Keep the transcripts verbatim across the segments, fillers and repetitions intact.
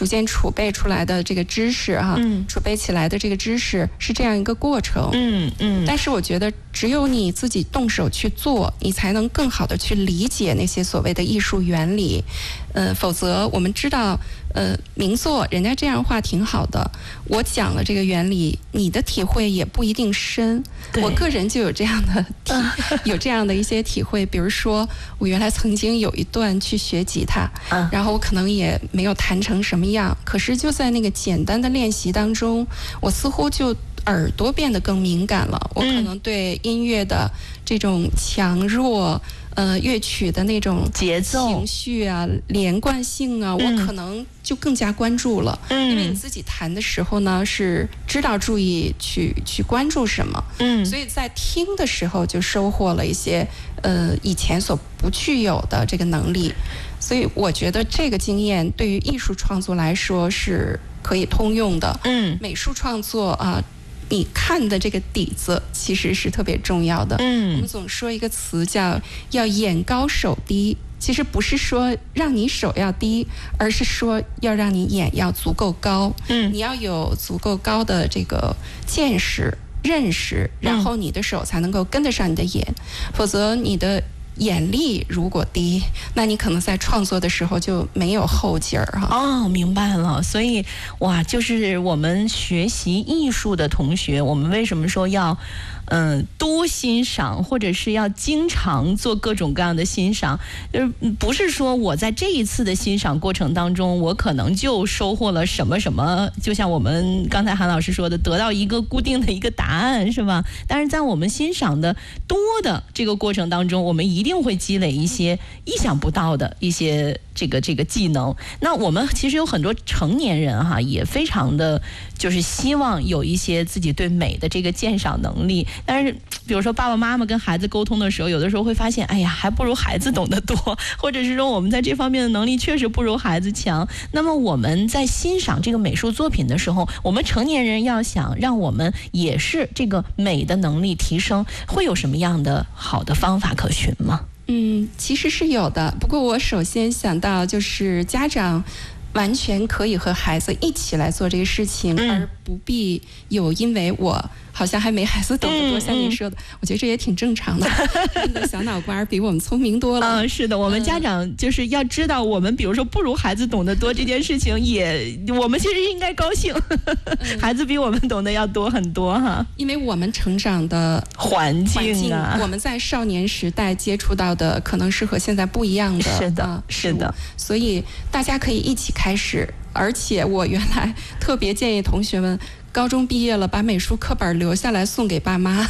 逐渐储备出来的这个知识哈、啊嗯，储备起来的这个知识是这样一个过程。 嗯嗯。 但是我觉得，只有你自己动手去做，你才能更好的去理解那些所谓的艺术原理。呃，否则我们知道，呃，名作人家这样画挺好的，我讲了这个原理，你的体会也不一定深。我个人就有这样的体，有这样的一些体会。比如说，我原来曾经有一段去学吉他，然后我可能也没有弹成什么样，可是就在那个简单的练习当中，我似乎就耳朵变得更敏感了。我可能对音乐的这种强弱。呃，乐曲的那种节奏、 情绪啊、连贯性啊，嗯、我可能就更加关注了。嗯，因为你自己弹的时候呢，是知道注意去去关注什么。嗯，所以在听的时候就收获了一些呃以前所不具有的这个能力。所以我觉得这个经验对于艺术创作来说是可以通用的。嗯，美术创作啊。呃你看的这个底子其实是特别重要的。嗯，我们总说一个词叫要眼高手低，其实不是说让你手要低，而是说要让你眼要足够高。嗯，你要有足够高的这个见识、认识，然后你的手才能够跟得上你的眼，否则你的眼力如果低，那你可能在创作的时候就没有后劲儿哈。 哦，明白了。所以哇，就是我们学习艺术的同学，我们为什么说要嗯、呃、多欣赏，或者是要经常做各种各样的欣赏？就是不是说我在这一次的欣赏过程当中，我可能就收获了什么什么，就像我们刚才韩老师说的，得到一个固定的一个答案，是吧？但是在我们欣赏的多的这个过程当中，我们一一定会积累一些意想不到的一些这个这个技能。那我们其实有很多成年人哈，也非常的就是希望有一些自己对美的这个鉴赏能力。但是比如说爸爸妈妈跟孩子沟通的时候，有的时候会发现，哎呀，还不如孩子懂得多，或者是说我们在这方面的能力确实不如孩子强。那么我们在欣赏这个美术作品的时候，我们成年人要想让我们也是这个美的能力提升，会有什么样的好的方法可循吗？ 嗯，其实是有的。不过我首先想到就是家长完全可以和孩子一起来做这个事情，嗯、而不必有因为我好像还没孩子懂得多，像您说的，我觉得这也挺正常的。他们的小脑瓜比我们聪明多了。 嗯，是的，我们家长就是要知道，我们比如说不如孩子懂得多这件事情也，也我们其实应该高兴。孩子比我们懂得要多很多哈， 因为我们成长的环境啊， 我们在少年时代接触到的可能是和现在不一样的。 是的，呃、是的， 所以大家可以一起开始。而且我原来特别建议同学们，高中毕业了把美术课本留下来送给爸妈。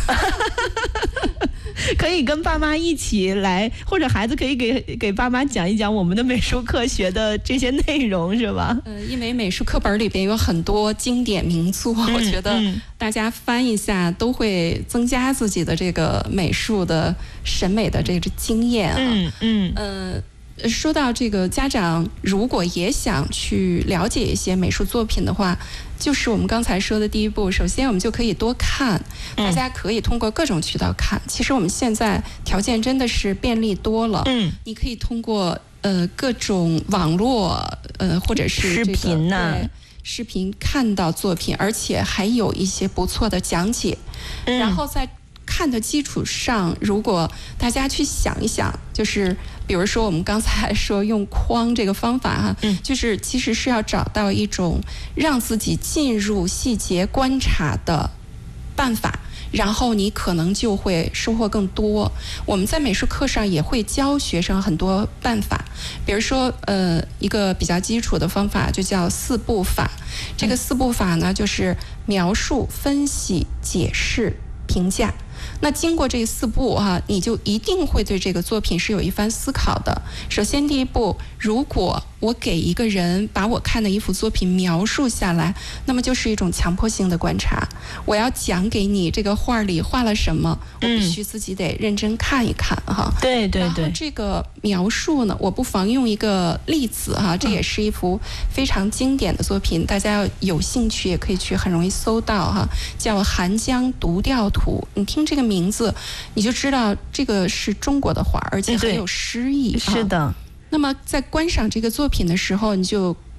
可以跟爸妈一起来，或者孩子可以给给爸妈讲一讲我们的美术课学的这些内容，是吧？ 嗯、呃，因为美术课本里边有很多经典名作，嗯、我觉得大家翻一下都会增加自己的这个美术的审美的这个经验啊。嗯嗯呃。说到这个，家长如果也想去了解一些美术作品的话，就是我们刚才说的第一步，首先我们就可以多看，大家可以通过各种渠道看。其实我们现在条件真的是便利多了，嗯，你可以通过呃各种网络呃或者是、这个、 视频呐、啊， 视频看到作品，而且还有一些不错的讲解，嗯、然后在看的基础上，如果大家去想一想，就是比如说我们刚才说用框这个方法哈、啊，嗯，就是其实是要找到一种让自己进入细节观察的办法，然后你可能就会收获更多。我们在美术课上也会教学生很多办法，比如说呃一个比较基础的方法就叫四步法。这个四步法呢，就是描述、分析、解释、评价。那经过这四步哈、啊，你就一定会对这个作品是有一番思考的。首先第一步，如果我给一个人把我看的一幅作品描述下来，那么就是一种强迫性的观察。我要讲给你这个画里画了什么，我必须自己得认真看一看哈。 嗯、对对对。 然后这个描述呢，我不妨用一个例子哈，这也是一幅非常经典的作品，大家要有兴趣也可以去很容易搜到哈，叫《寒江独钓图》。你听这个名字，你就知道这个是中国的画，而且很有诗意。 是的。 那么在观赏这个作品的时候，你就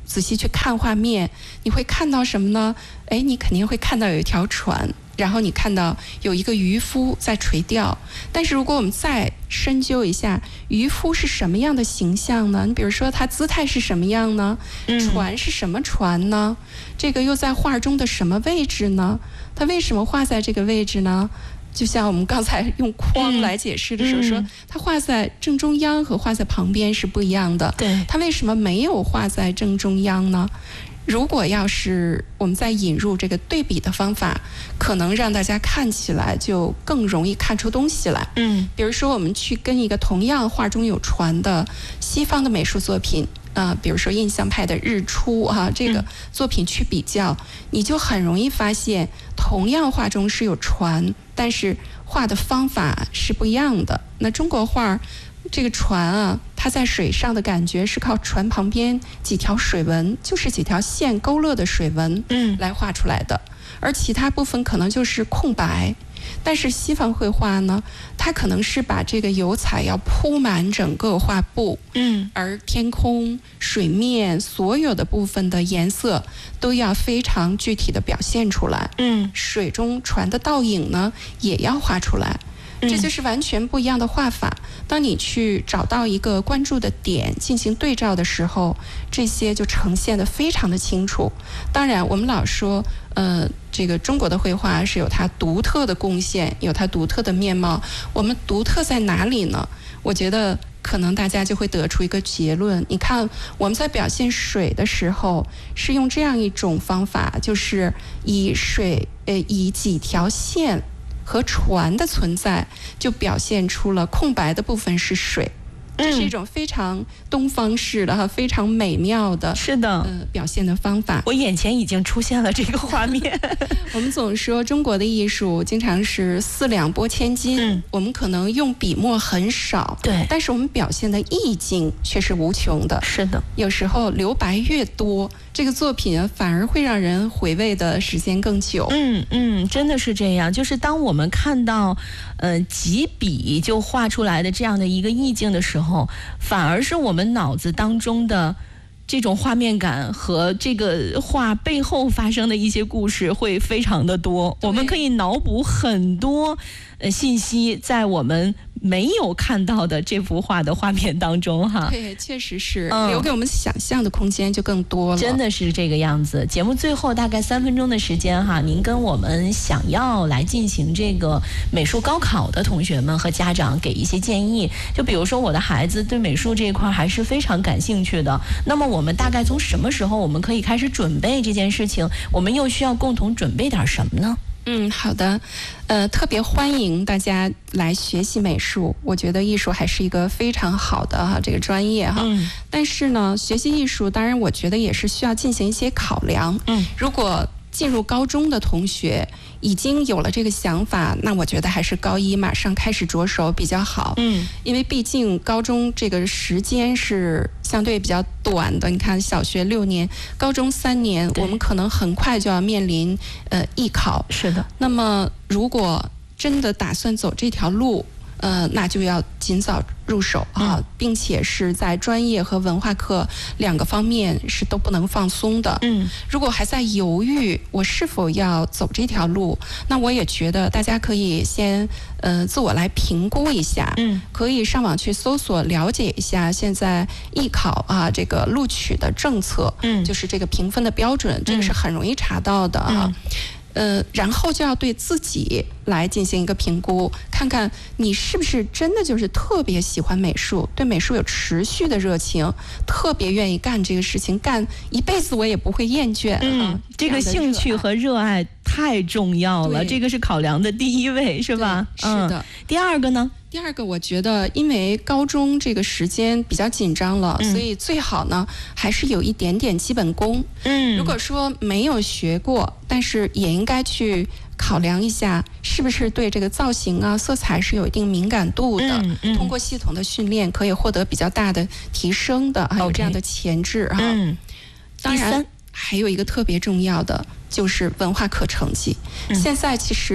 仔细去看画面，你会看到什么呢？哎，你肯定会看到有一条船，然后你看到有一个渔夫在垂钓。但是如果我们再深究一下，渔夫是什么样的形象呢？你比如说他姿态是什么样呢？船是什么船呢？这个又在画中的什么位置呢？他为什么画在这个位置呢？就像我们刚才用框来解释的时候说，嗯、它画在正中央和画在旁边是不一样的。 对， 它为什么没有画在正中央呢？如果要是我们再引入这个对比的方法，可能让大家看起来就更容易看出东西来。 嗯， 比如说我们去跟一个同样画中有船的西方的美术作品。啊、呃，比如说印象派的日出啊，这个作品去比较，嗯、你就很容易发现，同样画中是有船，但是画的方法是不一样的。那中国画这个船啊，它在水上的感觉是靠船旁边几条水纹，就是几条线勾勒的水纹，嗯，来画出来的，而其他部分可能就是空白。但是西方绘画呢，它可能是把这个油彩要铺满整个画布，嗯，而天空、水面所有的部分的颜色都要非常具体的表现出来，嗯，水中船的倒影呢也要画出来，这就是完全不一样的画法。当你去找到一个关注的点进行对照的时候，这些就呈现得非常的清楚。当然我们老说呃，这个中国的绘画是有它独特的贡献，有它独特的面貌。我们独特在哪里呢？我觉得可能大家就会得出一个结论。你看我们在表现水的时候是用这样一种方法，就是以水呃以几条线和船的存在，就表现出了空白的部分是水。这是一种非常东方式的、非常美妙的， 是的， 呃，表现的方法。 我眼前已经出现了这个画面。 我们总说中国的艺术经常是四两拨千斤，嗯、我们可能用笔墨很少， 对， 但是我们表现的意境却是无穷的。 是的， 有时候留白越多，这个作品反而会让人回味的时间更久。 嗯嗯，真的是这样。就是当我们看到，呃，几笔就画出来的这样的一个意境的时候，反而是我们脑子当中的这种画面感和这个画背后发生的一些故事会非常的多，我们可以脑补很多呃信息在我们没有看到的这幅画的画面当中哈。 对，确实是、嗯、留给我们想象的空间就更多了， 真的是这个样子。节目最后大概三分钟的时间哈，您跟我们想要来进行这个美术高考的同学们和家长给一些建议。就比如说我的孩子对美术这一块还是非常感兴趣的，那么我们大概从什么时候我们可以开始准备这件事情？我们又需要共同准备点什么呢？ 嗯，好的，呃，特别欢迎大家来学习美术。我觉得艺术还是一个非常好的哈这个专业哈。嗯。但是呢，学习艺术，当然我觉得也是需要进行一些考量。嗯。如果进入高中的同学已经有了这个想法，那我觉得还是高一马上开始着手比较好。嗯，因为毕竟高中这个时间是相对比较短的。你看，小学六年，高中三年，我们可能很快就要面临呃艺考。 是的。 那么，如果真的打算走这条路，呃，那就要尽早入手啊，嗯、并且是在专业和文化课两个方面是都不能放松的。嗯，如果还在犹豫我是否要走这条路，那我也觉得大家可以先呃自我来评估一下。嗯，可以上网去搜索了解一下现在艺考啊这个录取的政策，嗯，就是这个评分的标准，这个是很容易查到的啊。嗯呃，然后就要对自己来进行一个评估，看看你是不是真的就是特别喜欢美术，对美术有持续的热情，特别愿意干这个事情，干一辈子我也不会厌倦。嗯，啊、 这个兴趣和热爱太重要了，这个是考量的第一位，是吧？ 是的、嗯。 第二个呢？ 第二个，我觉得因为高中这个时间比较紧张了，嗯、所以最好呢还是有一点点基本功。嗯，如果说没有学过，但是也应该去考量一下，是不是对这个造型啊、色彩是有一定敏感度的。嗯嗯、通过系统的训练，可以获得比较大的提升的，还有这样的潜质哈。嗯，当然还有一个特别重要的就是文化课成绩。嗯、现在其实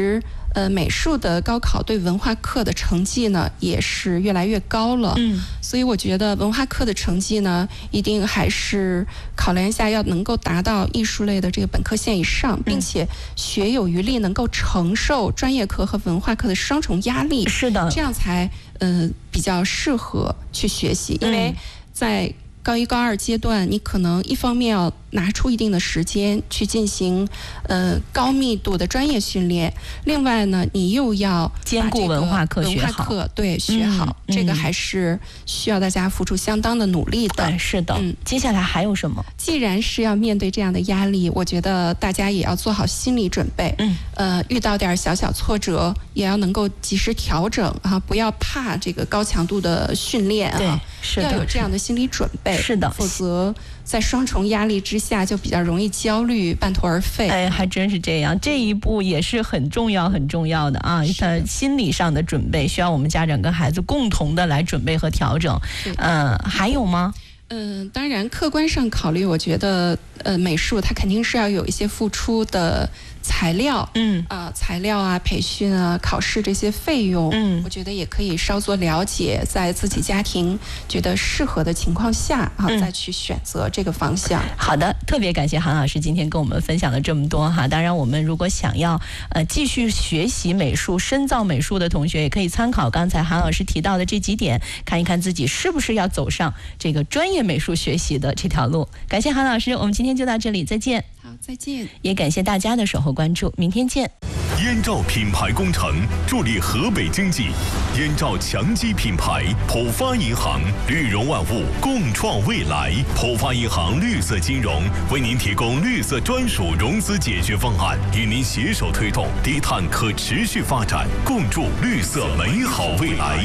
呃，美术的高考对文化课的成绩呢也是越来越高了。 嗯， 所以我觉得文化课的成绩呢，一定还是考量一下，要能够达到艺术类的这个本科线以上，并且学有余力，能够承受专业课和文化课的双重压力。 是的， 这样才呃比较适合去学习，因为在高一、高二阶段，你可能一方面要拿出一定的时间去进行呃高密度的专业训练，另外呢，你又要兼顾文化课学好， 文化课对学好、嗯，这个还是需要大家付出相当的努力的。 嗯、是的，嗯，接下来还有什么？ 既然是要面对这样的压力，我觉得大家也要做好心理准备。嗯，呃，遇到点小小挫折，也要能够及时调整啊，不要怕这个高强度的训练啊， 是的， 要有这样的心理准备。 是的， 否则在双重压力之下，就比较容易焦虑，半途而废。 哎，还真是这样，这一步也是很重要、很重要的啊。他心理上的准备，需要我们家长跟孩子共同的来准备和调整。呃，还有吗？ 嗯、呃，当然，客观上考虑，我觉得，呃，美术它肯定是要有一些付出的材料，嗯啊、呃，材料啊，培训啊，考试这些费用，嗯，我觉得也可以稍作了解，在自己家庭觉得适合的情况下啊、嗯，再去选择这个方向。 好的，特别感谢韩老师今天跟我们分享了这么多哈。当然，我们如果想要呃继续学习美术、深造美术的同学，也可以参考刚才韩老师提到的这几点，看一看自己是不是要走上这个专业美术学习的这条路。感谢韩老师，我们今天就到这里，再见。 好，再见。 也感谢大家的守候关注，明天见。 燕赵品牌工程助力河北经济，燕赵强基品牌，浦发银行，绿融万物，共创未来。浦发银行绿色金融为您提供绿色专属融资解决方案，与您携手推动低碳可持续发展，共筑绿色美好未来。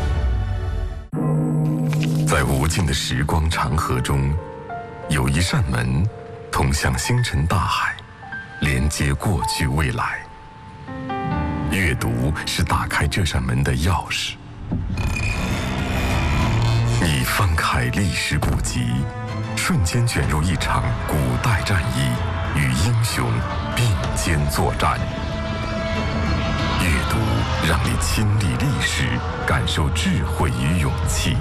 在无尽的时光长河中，有一扇门通向星辰大海，连接过去未来。阅读是打开这扇门的钥匙。你翻开历史古籍，瞬间卷入一场古代战役，与英雄并肩作战。阅读让你亲历历史，感受智慧与勇气。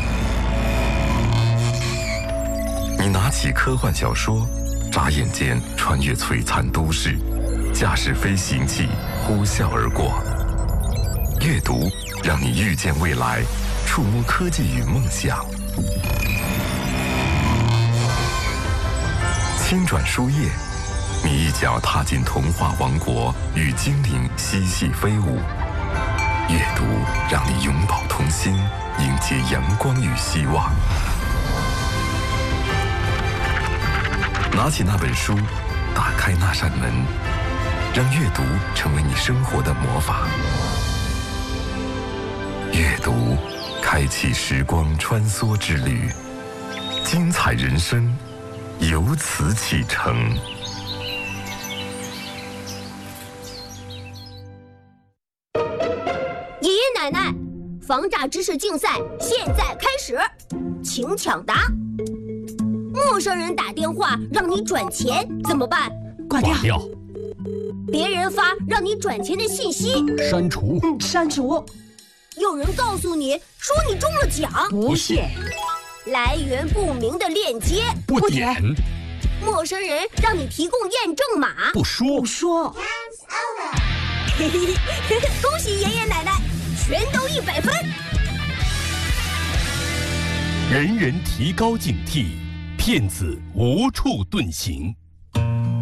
你拿起科幻小说，眨眼间穿越璀璨都市，驾驶飞行器呼啸而过。阅读让你遇见未来，触摸科技与梦想。轻转书页，你一脚踏进童话王国，与精灵嬉戏飞舞。阅读让你永葆童心，迎接阳光与希望。拿起那本书，打开那扇门，让阅读成为你生活的魔法。阅读，开启时光穿梭之旅，精彩人生由此启程。 爷爷奶奶，防诈知识竞赛现在开始，请抢答。陌生人打电话让你转钱怎么办？ 挂掉。挂掉。 别人发让你转钱的信息， 删除。 嗯，删除。有人告诉你说你中了奖， 不信。 来源不明的链接， 不点。 陌生人让你提供验证码， 不说。 不说。嘿嘿嘿，恭喜爷爷奶奶，全都一百分。 人人提高警惕，骗子无处遁形。